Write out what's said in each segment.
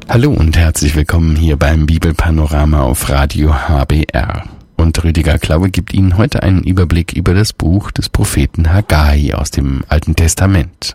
Hallo und herzlich willkommen hier beim Bibelpanorama auf Radio HBR. Und Rüdiger Klaue gibt Ihnen heute einen Überblick über das Buch des Propheten Haggai aus dem Alten Testament.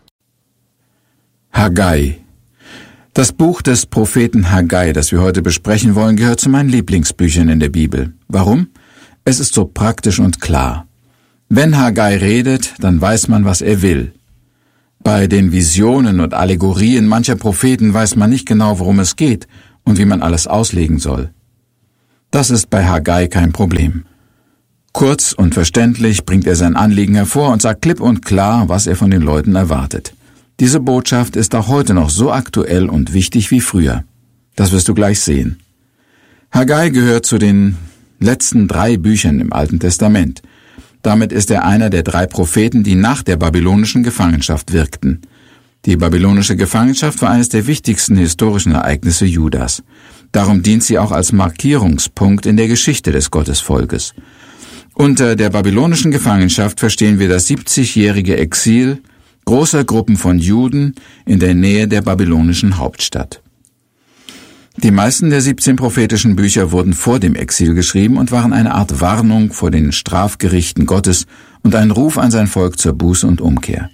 Haggai. Das Buch des Propheten Haggai, das wir heute besprechen wollen, gehört zu meinen Lieblingsbüchern in der Bibel. Warum? Es ist so praktisch und klar. Wenn Haggai redet, dann weiß man, was er will. Bei den Visionen und Allegorien mancher Propheten weiß man nicht genau, worum es geht und wie man alles auslegen soll. Das ist bei Haggai kein Problem. Kurz und verständlich bringt er sein Anliegen hervor und sagt klipp und klar, was er von den Leuten erwartet. Diese Botschaft ist auch heute noch so aktuell und wichtig wie früher. Das wirst du gleich sehen. Haggai gehört zu den letzten 3 Büchern im Alten Testament. Damit ist er einer der 3 Propheten, die nach der babylonischen Gefangenschaft wirkten. Die babylonische Gefangenschaft war eines der wichtigsten historischen Ereignisse Judas. Darum dient sie auch als Markierungspunkt in der Geschichte des Gottesvolkes. Unter der babylonischen Gefangenschaft verstehen wir das 70-jährige Exil großer Gruppen von Juden in der Nähe der babylonischen Hauptstadt. Die meisten der 17 prophetischen Bücher wurden vor dem Exil geschrieben und waren eine Art Warnung vor den Strafgerichten Gottes und ein Ruf an sein Volk zur Buße und Umkehr.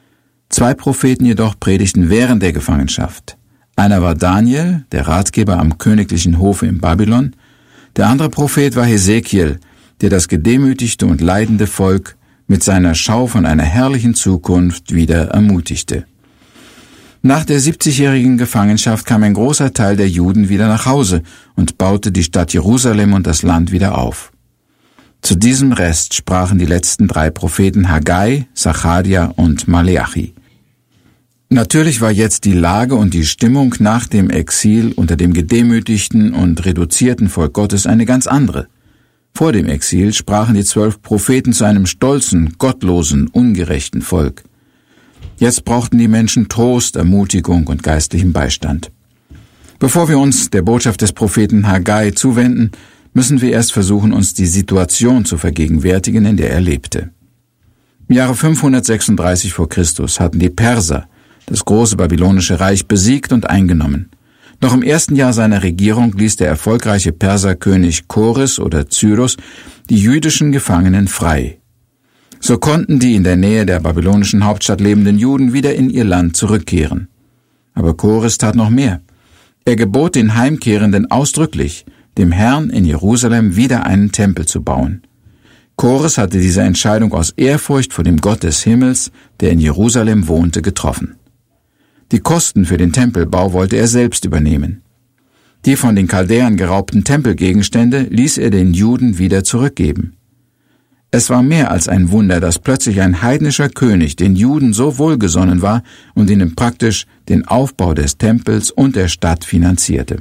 2 Propheten jedoch predigten während der Gefangenschaft. Einer war Daniel, der Ratgeber am königlichen Hofe in Babylon. Der andere Prophet war Hesekiel, der das gedemütigte und leidende Volk mit seiner Schau von einer herrlichen Zukunft wieder ermutigte. Nach der 70-jährigen Gefangenschaft kam ein großer Teil der Juden wieder nach Hause und baute die Stadt Jerusalem und das Land wieder auf. Zu diesem Rest sprachen die letzten 3 Propheten Haggai, Sacharja und Maleachi. Natürlich war jetzt die Lage und die Stimmung nach dem Exil unter dem gedemütigten und reduzierten Volk Gottes eine ganz andere. Vor dem Exil sprachen die 12 Propheten zu einem stolzen, gottlosen, ungerechten Volk. Jetzt brauchten die Menschen Trost, Ermutigung und geistlichen Beistand. Bevor wir uns der Botschaft des Propheten Haggai zuwenden, müssen wir erst versuchen, uns die Situation zu vergegenwärtigen, in der er lebte. Im Jahre 536 vor Christus hatten die Perser das große babylonische Reich besiegt und eingenommen. Noch im ersten Jahr seiner Regierung ließ der erfolgreiche Perserkönig Choris oder Cyrus die jüdischen Gefangenen frei. So konnten die in der Nähe der babylonischen Hauptstadt lebenden Juden wieder in ihr Land zurückkehren. Aber Choris tat noch mehr. Er gebot den Heimkehrenden ausdrücklich, dem Herrn in Jerusalem wieder einen Tempel zu bauen. Choris hatte diese Entscheidung aus Ehrfurcht vor dem Gott des Himmels, der in Jerusalem wohnte, getroffen. Die Kosten für den Tempelbau wollte er selbst übernehmen. Die von den Chaldäern geraubten Tempelgegenstände ließ er den Juden wieder zurückgeben. Es war mehr als ein Wunder, dass plötzlich ein heidnischer König den Juden so wohlgesonnen war und ihnen praktisch den Aufbau des Tempels und der Stadt finanzierte.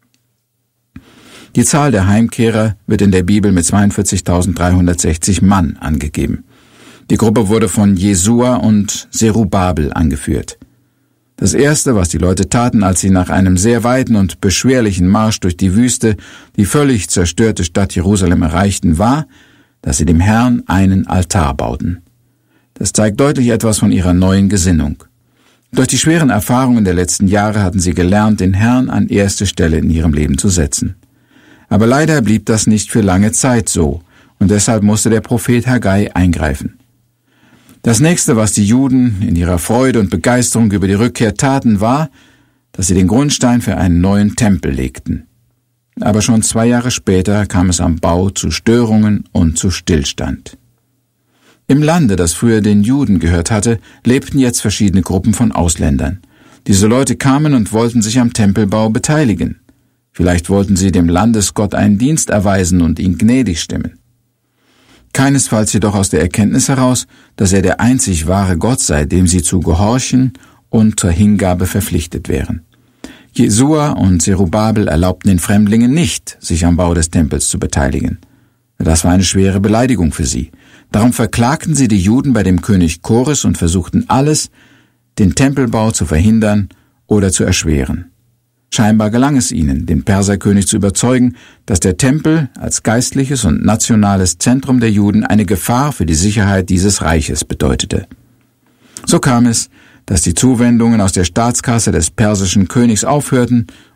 Die Zahl der Heimkehrer wird in der Bibel mit 42.360 Mann angegeben. Die Gruppe wurde von Jesua und Zerubabel angeführt. Das Erste, was die Leute taten, als sie nach einem sehr weiten und beschwerlichen Marsch durch die Wüste die völlig zerstörte Stadt Jerusalem erreichten, war, dass sie dem Herrn einen Altar bauten. Das zeigt deutlich etwas von ihrer neuen Gesinnung. Durch die schweren Erfahrungen der letzten Jahre hatten sie gelernt, den Herrn an erste Stelle in ihrem Leben zu setzen. Aber leider blieb das nicht für lange Zeit so, und deshalb musste der Prophet Haggai eingreifen. Das nächste, was die Juden in ihrer Freude und Begeisterung über die Rückkehr taten, war, dass sie den Grundstein für einen neuen Tempel legten. Aber schon 2 Jahre später kam es am Bau zu Störungen und zu Stillstand. Im Lande, das früher den Juden gehört hatte, lebten jetzt verschiedene Gruppen von Ausländern. Diese Leute kamen und wollten sich am Tempelbau beteiligen. Vielleicht wollten sie dem Landesgott einen Dienst erweisen und ihn gnädig stimmen. Keinesfalls jedoch aus der Erkenntnis heraus, dass er der einzig wahre Gott sei, dem sie zu gehorchen und zur Hingabe verpflichtet wären. Jesua und Zerubabel erlaubten den Fremdlingen nicht, sich am Bau des Tempels zu beteiligen. Das war eine schwere Beleidigung für sie. Darum verklagten sie die Juden bei dem König Choris und versuchten alles, den Tempelbau zu verhindern oder zu erschweren. Scheinbar gelang es ihnen, den Perserkönig zu überzeugen, dass der Tempel als geistliches und nationales Zentrum der Juden eine Gefahr für die Sicherheit dieses Reiches bedeutete. So kam es, dass die Zuwendungen aus der Staatskasse des persischen Königs aufhörten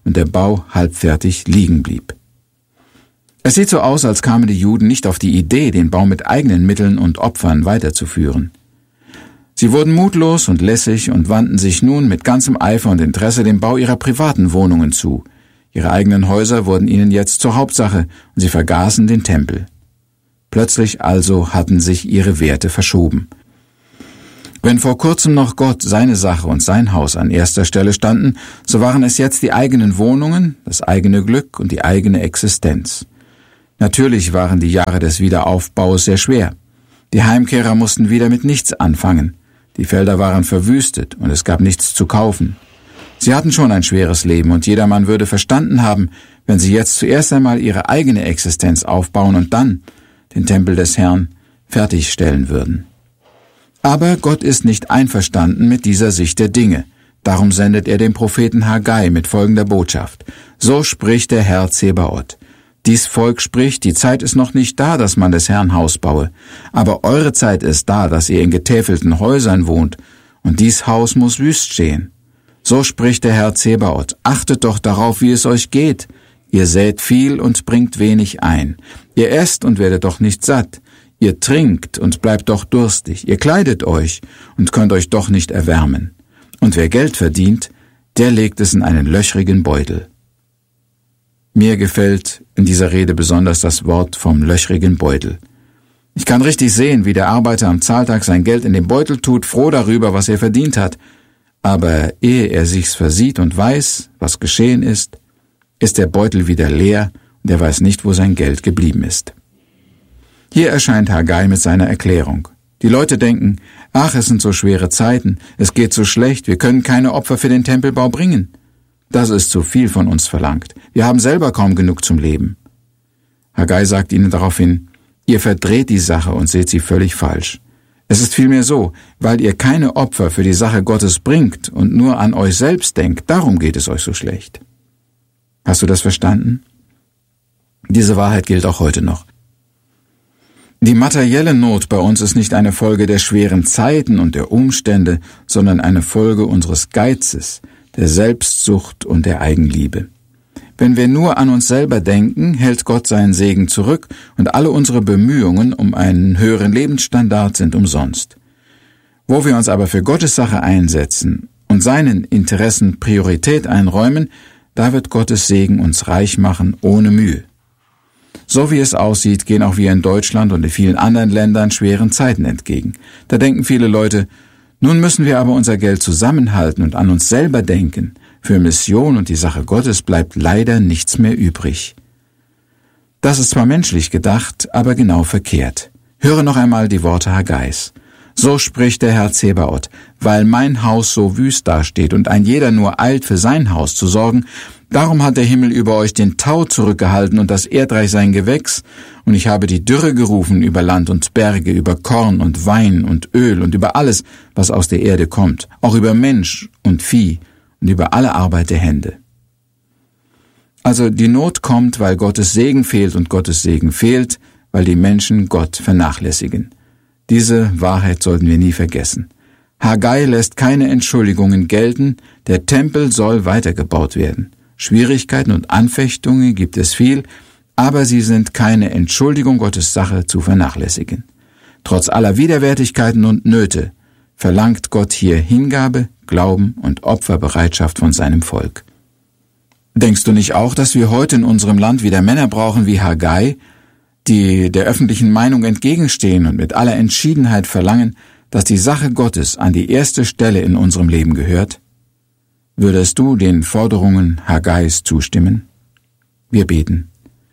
und der Bau halbfertig liegen blieb. Es sieht so aus, als kamen die Juden nicht auf die Idee, den Bau mit eigenen Mitteln und Opfern weiterzuführen. Sie wurden mutlos und lässig und wandten sich nun mit ganzem Eifer und Interesse dem Bau ihrer privaten Wohnungen zu. Ihre eigenen Häuser wurden ihnen jetzt zur Hauptsache und sie vergaßen den Tempel. Plötzlich also hatten sich ihre Werte verschoben. Wenn vor kurzem noch Gott, seine Sache und sein Haus an erster Stelle standen, so waren es jetzt die eigenen Wohnungen, das eigene Glück und die eigene Existenz. Natürlich waren die Jahre des Wiederaufbaus sehr schwer. Die Heimkehrer mussten wieder mit nichts anfangen. Die Felder waren verwüstet und es gab nichts zu kaufen. Sie hatten schon ein schweres Leben und jedermann würde verstanden haben, wenn sie jetzt zuerst einmal ihre eigene Existenz aufbauen und dann den Tempel des Herrn fertigstellen würden. Aber Gott ist nicht einverstanden mit dieser Sicht der Dinge. Darum sendet er den Propheten Haggai mit folgender Botschaft. So spricht der Herr Zebaoth. Dies Volk spricht, die Zeit ist noch nicht da, dass man des Herrn Haus baue. Aber eure Zeit ist da, dass ihr in getäfelten Häusern wohnt. Und dies Haus muss wüst stehen. So spricht der Herr Zebaoth. Achtet doch darauf, wie es euch geht. Ihr sät viel und bringt wenig ein. Ihr esst und werdet doch nicht satt. Ihr trinkt und bleibt doch durstig. Ihr kleidet euch und könnt euch doch nicht erwärmen. Und wer Geld verdient, der legt es in einen löchrigen Beutel. Mir gefällt in dieser Rede besonders das Wort vom löchrigen Beutel. Ich kann richtig sehen, wie der Arbeiter am Zahltag sein Geld in den Beutel tut, froh darüber, was er verdient hat. Aber ehe er sich's versieht und weiß, was geschehen ist der Beutel wieder leer und er weiß nicht, wo sein Geld geblieben ist. Hier erscheint Haggai mit seiner Erklärung. Die Leute denken, ach, es sind so schwere Zeiten, es geht so schlecht, wir können keine Opfer für den Tempelbau bringen. Das ist zu viel von uns verlangt. Wir haben selber kaum genug zum Leben. Haggai sagt ihnen daraufhin, ihr verdreht die Sache und seht sie völlig falsch. Es ist vielmehr so, weil ihr keine Opfer für die Sache Gottes bringt und nur an euch selbst denkt, darum geht es euch so schlecht. Hast du das verstanden? Diese Wahrheit gilt auch heute noch. Die materielle Not bei uns ist nicht eine Folge der schweren Zeiten und der Umstände, sondern eine Folge unseres Geizes, der Selbstsucht und der Eigenliebe. Wenn wir nur an uns selber denken, hält Gott seinen Segen zurück und alle unsere Bemühungen um einen höheren Lebensstandard sind umsonst. Wo wir uns aber für Gottes Sache einsetzen und seinen Interessen Priorität einräumen, da wird Gottes Segen uns reich machen ohne Mühe. So wie es aussieht, gehen auch wir in Deutschland und in vielen anderen Ländern schweren Zeiten entgegen. Da denken viele Leute, nun müssen wir aber unser Geld zusammenhalten und an uns selber denken. Für Mission und die Sache Gottes bleibt leider nichts mehr übrig. Das ist zwar menschlich gedacht, aber genau verkehrt. Höre noch einmal die Worte Haggais. So spricht der Herr Zebaoth, weil mein Haus so wüst dasteht und ein jeder nur eilt, für sein Haus zu sorgen, darum hat der Himmel über euch den Tau zurückgehalten und das Erdreich sein Gewächs, und ich habe die Dürre gerufen über Land und Berge, über Korn und Wein und Öl und über alles, was aus der Erde kommt, auch über Mensch und Vieh und über alle Arbeit der Hände. Also die Not kommt, weil Gottes Segen fehlt und Gottes Segen fehlt, weil die Menschen Gott vernachlässigen. Diese Wahrheit sollten wir nie vergessen. Haggai lässt keine Entschuldigungen gelten, der Tempel soll weitergebaut werden. Schwierigkeiten und Anfechtungen gibt es viel, aber sie sind keine Entschuldigung, Gottes Sache zu vernachlässigen. Trotz aller Widerwärtigkeiten und Nöte verlangt Gott hier Hingabe, Glauben und Opferbereitschaft von seinem Volk. Denkst du nicht auch, dass wir heute in unserem Land wieder Männer brauchen wie Haggai, die der öffentlichen Meinung entgegenstehen und mit aller Entschiedenheit verlangen, dass die Sache Gottes an die erste Stelle in unserem Leben gehört? Würdest du den Forderungen Haggais zustimmen? Wir beten.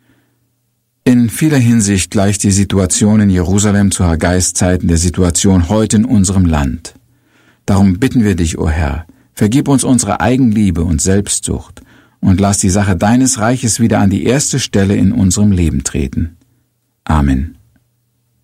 In vieler Hinsicht gleicht die Situation in Jerusalem zu Haggais Zeiten der Situation heute in unserem Land. Darum bitten wir dich, o Herr, vergib uns unsere Eigenliebe und Selbstsucht und lass die Sache deines Reiches wieder an die erste Stelle in unserem Leben treten. Amen.